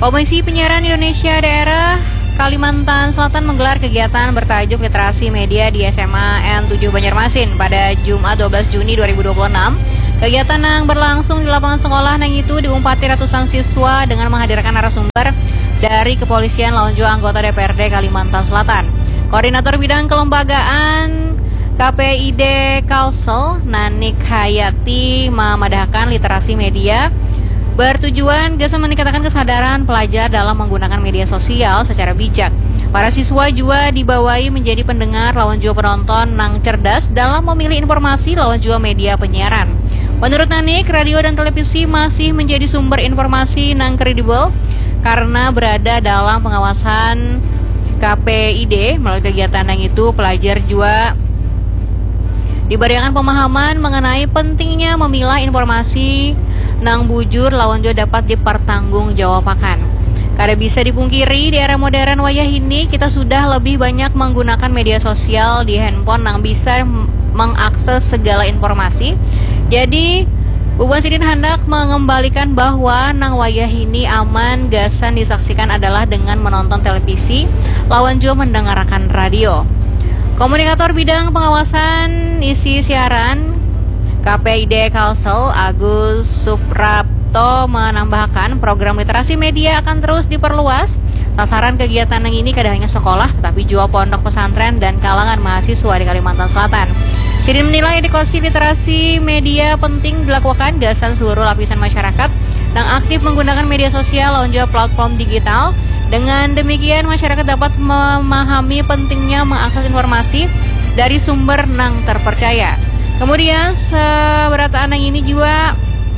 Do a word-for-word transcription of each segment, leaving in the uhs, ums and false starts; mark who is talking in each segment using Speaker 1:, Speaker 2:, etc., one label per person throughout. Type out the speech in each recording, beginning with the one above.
Speaker 1: Komisi Penyiaran Indonesia Daerah Kalimantan Selatan menggelar kegiatan bertajuk Literasi Media di S M A N tujuh Banjarmasin pada Jumat dua belas Juni dua ribu dua puluh enam. Kegiatan yang berlangsung di lapangan sekolah nang itu diumpati ratusan siswa dengan menghadirkan narasumber dari Kepolisian lawan juga anggota D P R D Kalimantan Selatan. Koordinator Bidang Kelembagaan K P I D Kalsel, Nanik Hayati, memadahkan literasi media bertujuan gasa meningkatkan kesadaran pelajar dalam menggunakan media sosial secara bijak. Para siswa juga dibawahi menjadi pendengar lawan juga penonton nang cerdas dalam memilih informasi lawan juga media penyiaran. Menurut Nanik, radio dan televisi masih menjadi sumber informasi nang kredibel karena berada dalam pengawasan K P I D. Melalui kegiatan yang itu, pelajar juga diberikan pemahaman mengenai pentingnya memilah informasi nang bujur lawan juga dapat dipertanggungjawabkan. Karena bisa dipungkiri di era modern wayah ini kita sudah lebih banyak menggunakan media sosial di handphone nang bisa mengakses segala informasi. Jadi Bubuan Sidin hendak mengembalikan bahwa nang wayah ini aman gasan disaksikan adalah dengan menonton televisi lawan juga mendengarkan radio. Komunikator bidang pengawasan isi siaran K P I D Kalsel, Agus Suprapto, menambahkan program literasi media akan terus diperluas. Sasaran kegiatan yang ini tidak hanya sekolah, tetapi juga pondok pesantren dan kalangan mahasiswa di Kalimantan Selatan. Sidin menilai edukasi literasi media penting dilakukan gasan seluruh lapisan masyarakat yang aktif menggunakan media sosial dan juga platform digital. Dengan demikian, masyarakat dapat memahami pentingnya mengakses informasi dari sumber nang terpercaya. Kemudian seberataan yang ini juga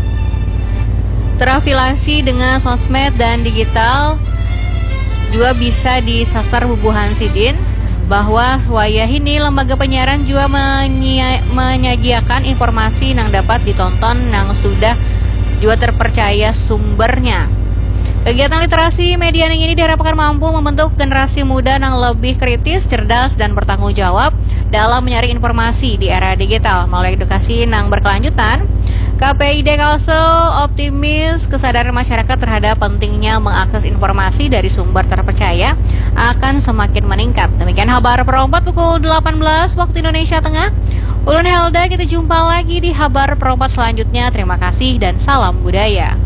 Speaker 1: terafiliasi dengan sosmed dan digital juga bisa disasar Bubuhan Sidin bahwa wayah ini lembaga penyiaran juga menyi- menyajikan informasi yang dapat ditonton yang sudah juga terpercaya sumbernya. Kegiatan literasi media yang ini diharapkan mampu membentuk generasi muda yang lebih kritis, cerdas, dan bertanggung jawab dalam menyaring informasi di era digital. Melalui edukasi yang berkelanjutan, K P I D Kalsel optimis kesadaran masyarakat terhadap pentingnya mengakses informasi dari sumber terpercaya akan semakin meningkat. Demikian kabar perempat pukul delapan belas waktu Indonesia Tengah. Ulun Helda, kita jumpa lagi di kabar perempat selanjutnya. Terima kasih dan salam budaya.